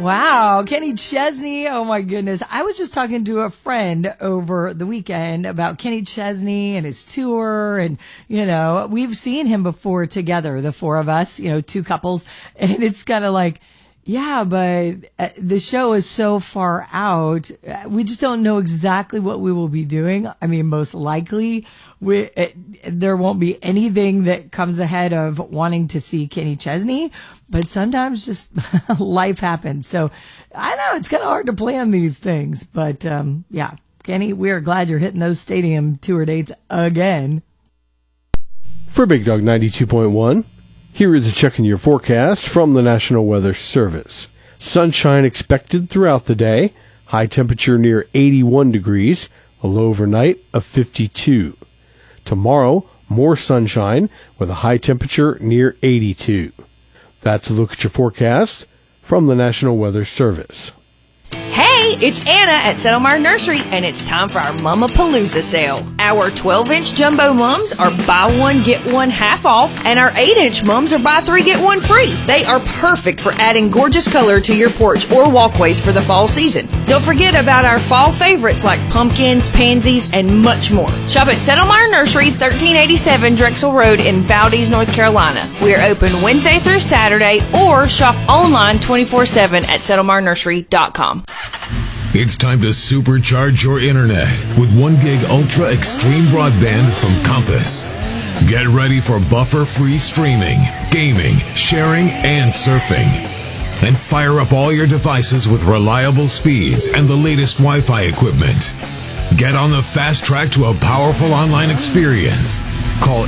Wow, Kenny Chesney. Oh my goodness. I was just talking to a friend over the weekend about Kenny Chesney and his tour. And, we've seen him before together, the four of us, two couples. And it's kind of like, yeah, but the show is so far out. We just don't know exactly what we will be doing. I mean, most likely there won't be anything that comes ahead of wanting to see Kenny Chesney, but sometimes just life happens. So I know it's kind of hard to plan these things, but yeah, Kenny, we are glad you're hitting those stadium tour dates again. For Big Dog 92.1, here is a check in your forecast from the National Weather Service. Sunshine expected throughout the day, high temperature near 81 degrees, a low overnight of 52. Tomorrow, more sunshine with a high temperature near 82. That's a look at your forecast from the National Weather Service. Hey, it's Anna at Settlemire Nursery, and it's time for our Mama-Palooza sale. Our 12-inch jumbo mums are buy one, get one half off, and our 8-inch mums are buy three, get one free. They are perfect for adding gorgeous color to your porch or walkways for the fall season. Don't forget about our fall favorites like pumpkins, pansies, and much more. Shop at Settlemire Nursery, 1387 Drexel Road in Valdez, North Carolina. We are open Wednesday through Saturday, or shop online 24/7 at settlemirnursery.com. It's time to supercharge your internet with 1 gig ultra extreme broadband from Compass. Get ready for buffer-free streaming, gaming, sharing, and surfing. And fire up all your devices with reliable speeds and the latest Wi-Fi equipment. Get on the fast track to a powerful online experience. Call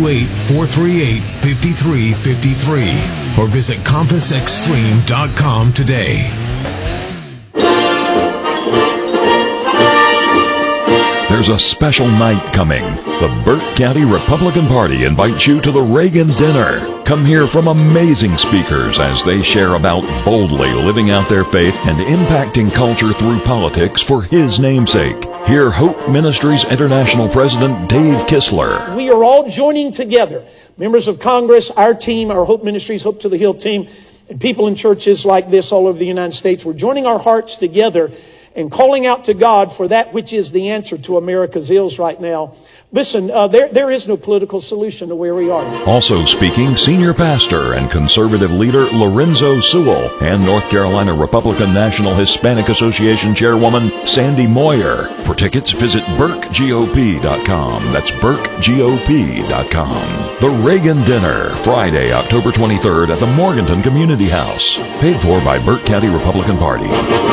828-438-5353 or visit compassextreme.com today. There's a special night coming. The Burke County Republican Party invites you to the Reagan Dinner. Come hear from amazing speakers as they share about boldly living out their faith and impacting culture through politics for his namesake. Hear Hope Ministries International President Dave Kistler. We are all joining together, members of Congress, our team, our Hope Ministries, Hope to the Hill team, and people in churches like this all over the United States. We're joining our hearts together and calling out to God for that which is the answer to America's ills right now. Listen, there is no political solution to where we are. Also speaking, senior pastor and conservative leader Lorenzo Sewell and North Carolina Republican National Hispanic Association Chairwoman Sandy Moyer. For tickets, visit BurkeGOP.com. That's BurkeGOP.com. The Reagan Dinner, Friday, October 23rd at the Morganton Community House. Paid for by Burke County Republican Party.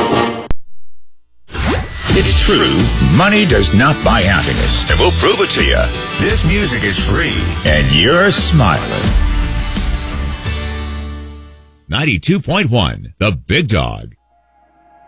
It's true, money does not buy happiness, and we'll prove it to you. This music is free, and you're smiling. 92.1, The Big Dog.